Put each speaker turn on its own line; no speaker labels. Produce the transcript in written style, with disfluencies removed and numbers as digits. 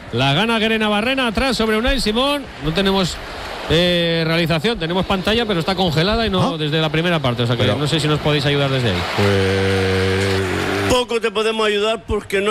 La gana Guerena Barrena atrás sobre Unai Simón. No tenemos realización, tenemos pantalla, pero está congelada y no desde la primera parte. O sea que no sé si nos podéis ayudar desde ahí.
Poco te podemos ayudar porque no